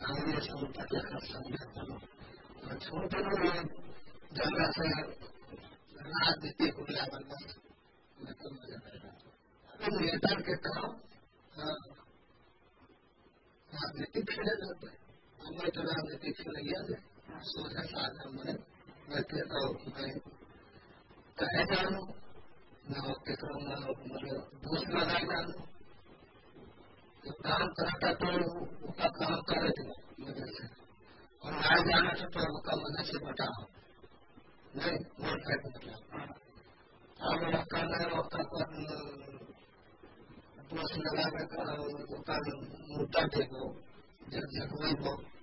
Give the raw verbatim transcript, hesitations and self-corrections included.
ये सुनता देखा समझा करो और छोटे लोग जगह से राजनीति को लिया बनना मतलब मजा आएगा। अभी नेता के काम राजनीति खेले जाते हैं, हमें तो राजनीति खेल गया है सोचा साधन में बैठे तो मैं कहे जानू न कितना मतलब दोष लगाए जानू तो काम करता तो उसका काम करे थे मदद से और ना जाना तो तो उसका मदद से बटाओ नहीं वोट कर बटाओ अब उसका नहीं उसका पर दोष लगा कर उसका मुद्दा देखो जब जब वही